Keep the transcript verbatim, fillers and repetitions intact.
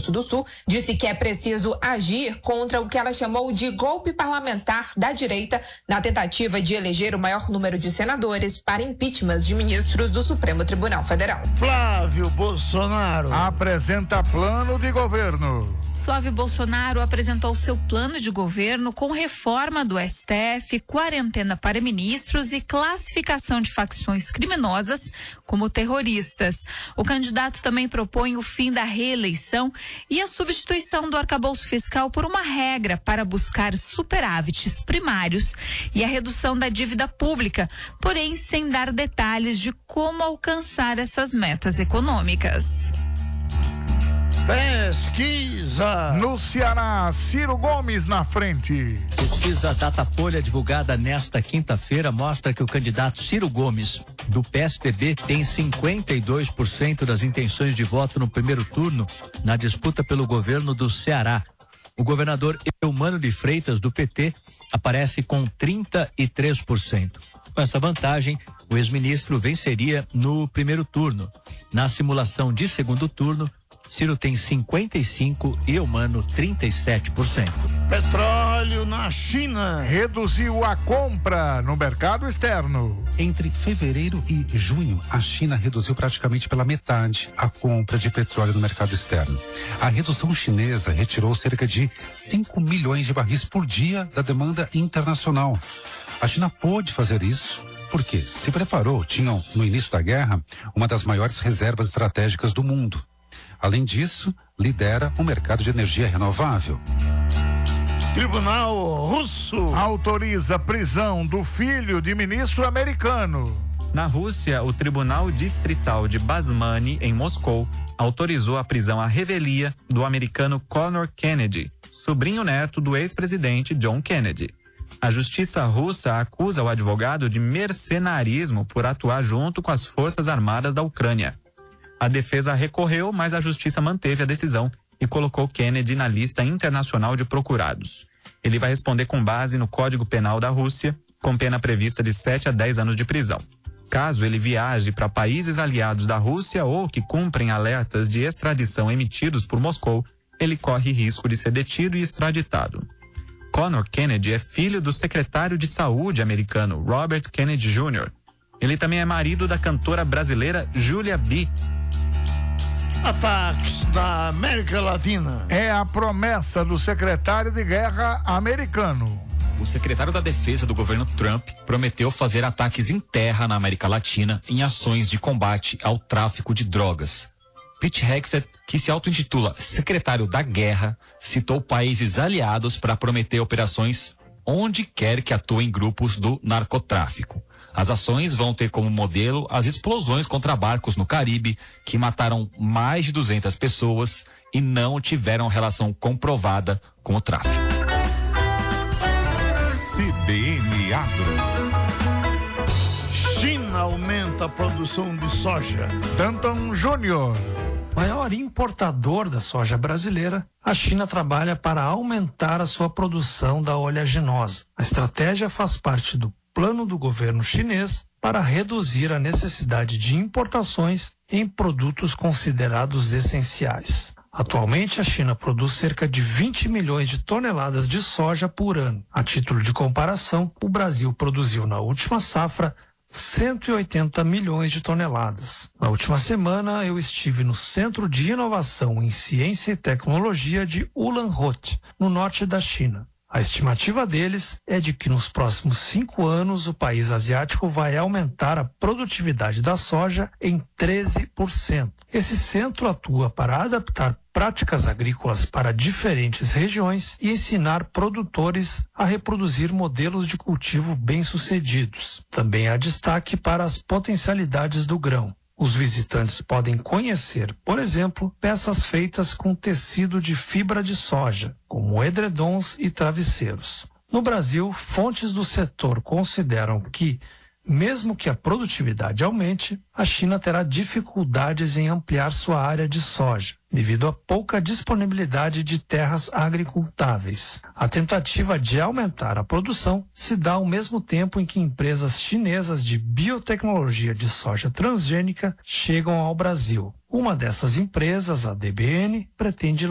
Grosso do Sul, disse que é preciso agir contra o que ela chamou de golpe parlamentar da direita na tentativa de eleger o maior número de senadores para impeachment de ministros do Supremo Tribunal Federal. Flávio Bolsonaro apresenta plano de governo. Flávio Bolsonaro apresentou seu plano de governo com reforma do S T F, quarentena para ministros e classificação de facções criminosas como terroristas. O candidato também propõe o fim da reeleição e a substituição do arcabouço fiscal por uma regra para buscar superávites primários e a redução da dívida pública, porém sem dar detalhes de como alcançar essas metas econômicas. Pesquisa. No Ceará, Ciro Gomes na frente. Pesquisa Datafolha divulgada nesta quinta-feira mostra que o candidato Ciro Gomes, do P S D B, tem cinquenta e dois por cento das intenções de voto no primeiro turno na disputa pelo governo do Ceará. O governador Eumano de Freitas, do P T, aparece com trinta e três por cento. Com essa vantagem, o ex-ministro venceria no primeiro turno. Na simulação de segundo turno, Ciro tem cinquenta e cinco por cento e Eumano trinta e sete por cento. Petróleo na China reduziu a compra no mercado externo. Entre fevereiro e junho, a China reduziu praticamente pela metade a compra de petróleo no mercado externo. A redução chinesa retirou cerca de cinco milhões de barris por dia da demanda internacional. A China pôde fazer isso porque se preparou, tinham no início da guerra uma das maiores reservas estratégicas do mundo. Além disso, lidera o mercado de energia renovável. Tribunal russo autoriza a prisão do filho de ministro americano. Na Rússia, o Tribunal Distrital de Basmani, em Moscou, autorizou a prisão à revelia do americano Conor Kennedy, sobrinho neto do ex-presidente John Kennedy. A justiça russa acusa o advogado de mercenarismo por atuar junto com as forças armadas da Ucrânia. A defesa recorreu, mas a justiça manteve a decisão e colocou Kennedy na lista internacional de procurados. Ele vai responder com base no Código Penal da Rússia, com pena prevista de sete a dez anos de prisão. Caso ele viaje para países aliados da Rússia ou que cumprem alertas de extradição emitidos por Moscou, ele corre risco de ser detido e extraditado. Conor Kennedy é filho do secretário de saúde americano Robert Kennedy Júnior Ele também é marido da cantora brasileira Júlia B. Ataques da América Latina. É a promessa do secretário de guerra americano. O secretário da Defesa do governo Trump prometeu fazer ataques em terra na América Latina em ações de combate ao tráfico de drogas. Pete Hegseth, que se auto-intitula secretário da guerra, citou países aliados para prometer operações onde quer que atuem grupos do narcotráfico. As ações vão ter como modelo as explosões contra barcos no Caribe, que mataram mais de duzentas pessoas e não tiveram relação comprovada com o tráfico. C B N Agro. China aumenta a produção de soja. Danton Júnior. Maior importador da soja brasileira, a China trabalha para aumentar a sua produção da oleaginosa. A estratégia faz parte do plano do governo chinês para reduzir a necessidade de importações em produtos considerados essenciais. Atualmente, a China produz cerca de vinte milhões de toneladas de soja por ano. A título de comparação, o Brasil produziu na última safra cento e oitenta milhões de toneladas. Na última semana, eu estive no Centro de Inovação em Ciência e Tecnologia de Ulan-Hot, no norte da China. A estimativa deles é de que nos próximos cinco anos o país asiático vai aumentar a produtividade da soja em treze por cento. Esse centro atua para adaptar práticas agrícolas para diferentes regiões e ensinar produtores a reproduzir modelos de cultivo bem-sucedidos. Também há destaque para as potencialidades do grão. Os visitantes podem conhecer, por exemplo, peças feitas com tecido de fibra de soja, como edredons e travesseiros. No Brasil, fontes do setor consideram que, mesmo que a produtividade aumente, a China terá dificuldades em ampliar sua área de soja, devido à pouca disponibilidade de terras agricultáveis. A tentativa de aumentar a produção se dá ao mesmo tempo em que empresas chinesas de biotecnologia de soja transgênica chegam ao Brasil. Uma dessas empresas, a D B N, pretende